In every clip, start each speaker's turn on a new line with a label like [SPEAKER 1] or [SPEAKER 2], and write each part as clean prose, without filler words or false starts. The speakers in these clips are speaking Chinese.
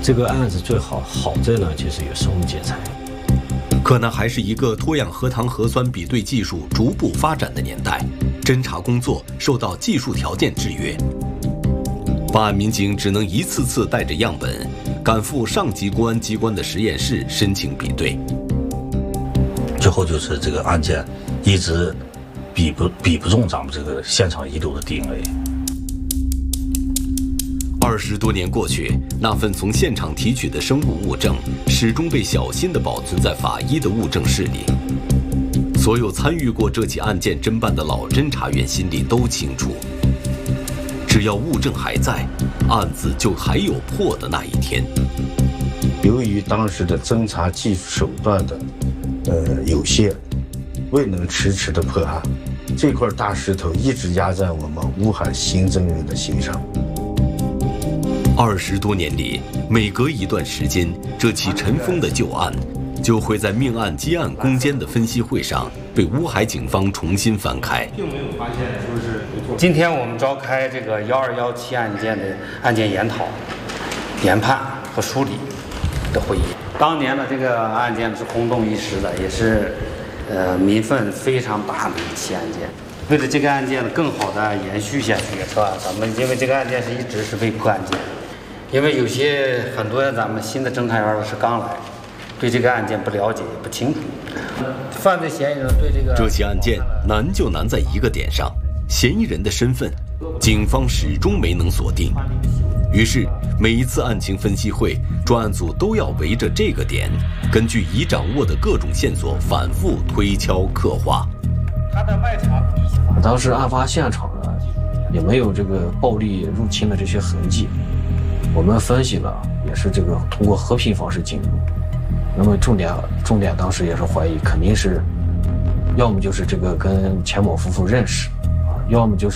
[SPEAKER 1] 这个案子最好在呢，就是有生物检材。
[SPEAKER 2] 可那还是一个脱氧核糖核酸比对技术逐步发展的年代，侦查工作受到技术条件制约。办案民警只能一次次带着样本赶赴上级公安机关的实验室申请比对。
[SPEAKER 3] 最后就是这个案件一直比不中咱们这个现场遗留的 DNA。
[SPEAKER 2] 20多年过去，那份从现场提取的生物物证始终被小心地保存在法医的物证室里。所有参与过这起案件侦办的老侦查员心里都清楚，只要物证还在，案子就还有破的那一天。
[SPEAKER 3] 由于当时的侦查技术手段的有限，未能迟迟的破案，这块大石头一直压在我们乌海刑侦员的心上。
[SPEAKER 2] 20多年里，每隔一段时间，这起尘封的旧案就会在命案接案攻坚的分析会上被乌海警方重新翻开。
[SPEAKER 4] 并没有发现说是今天我们召开这个1217案件的案件研讨、研判和梳理的会议。当年的这个案件是轰动一时的，也是民愤非常大的一起案件。为了这个案件更好的延续下去，是吧？咱们因为这个案件一直是未破案件，因为很多咱们新的侦查员是刚来，对这个案件不了解也不清楚。犯罪嫌疑人对
[SPEAKER 2] 这起案件难就难在一个点上，嫌疑人的身份，警方始终没能锁定。于是每一次案情分析会，专案组都要围着这个点，根据已掌握的各种线索反复推敲刻画。
[SPEAKER 1] 当时案发现场呢，也没有这个暴力入侵的这些痕迹。我们分析了，也是这个通过和平方式进入。那么重点当时也是怀疑，肯定是，要么就是这个跟钱某夫妇认识，要么就是，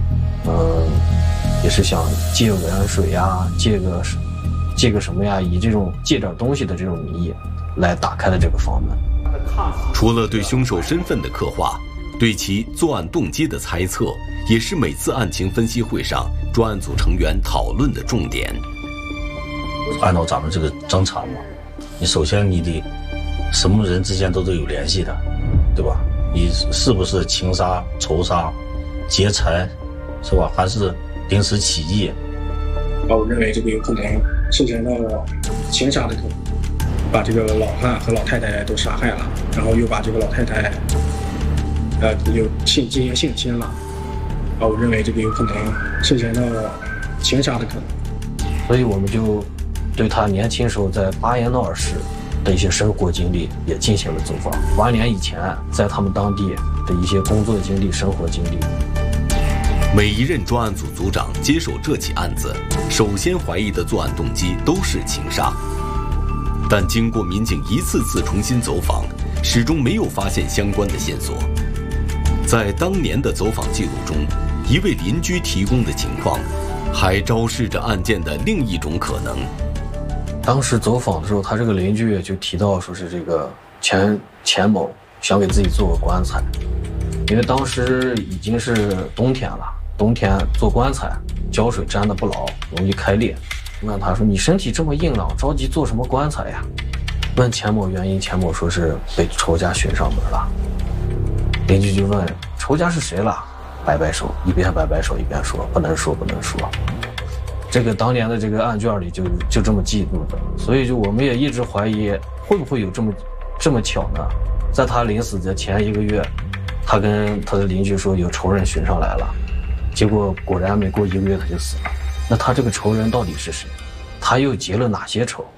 [SPEAKER 1] 也是想借个盐水呀，借个什么呀，以这种借点东西的这种名义来打开了这个房门。
[SPEAKER 2] 除了对凶手身份的刻画，对其作案动机的猜测，也是每次案情分析会上专案组成员讨论的重点。
[SPEAKER 3] 按照咱们这个侦查嘛，你首先你得什么人之间都得有联系的，对吧？你是不是情杀、仇杀、劫财，是吧？还是临时起意？
[SPEAKER 5] 我认为这个有可能涉嫌到情杀的可能，把这个老汉和老太太都杀害了，然后又把这个老太太又进行性侵了。我认为这个有可能涉嫌到情杀的可能。
[SPEAKER 1] 所以我们就对他年轻时候在巴彦淖尔市的一些生活经历也进行了走访，完年以前在他们当地的一些工作经历、生活经历。
[SPEAKER 2] 每一任专案组组长接手这起案子，首先怀疑的作案动机都是情杀，但经过民警一次次重新走访，始终没有发现相关的线索。在当年的走访记录中，一位邻居提供的情况还昭示着案件的另一种可能。
[SPEAKER 1] 当时走访的时候，他这个邻居就提到说是这个钱某想给自己做个棺材，因为当时已经是冬天了，冬天做棺材胶水粘得不牢，容易开裂。问他说：“你身体这么硬朗，着急做什么棺材呀？”问钱某原因，钱某说是被仇家寻上门了。邻居就问仇家是谁了，摆摆手，一边摆摆手一边说不能说不能说。这个当年的这个案卷里就这么记录的，所以我们也一直怀疑会不会有这么巧呢？在他临死的前1个月，他跟他的邻居说有仇人寻上来了，结果果然没过1个月他就死了。那他这个仇人到底是谁？他又结了哪些仇？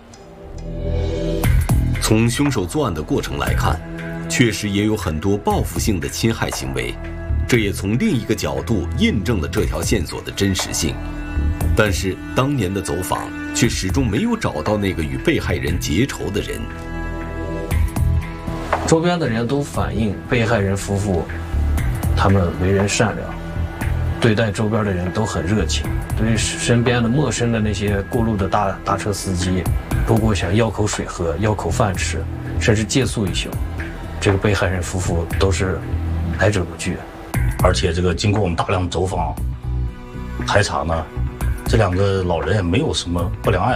[SPEAKER 2] 从凶手作案的过程来看，确实也有很多报复性的侵害行为，这也从另一个角度印证了这条线索的真实性。但是当年的走访却始终没有找到那个与被害人结仇的人。
[SPEAKER 1] 周边的人都反映被害人夫妇他们为人善良，对待周边的人都很热情，对身边的陌生的那些过路的大车司机，如果想要口水喝、要口饭吃，甚至借宿一宿，这个被害人夫妇都是来者不拒。
[SPEAKER 3] 而且这个经过我们大量走访排查呢，这2个老人也没有什么不良爱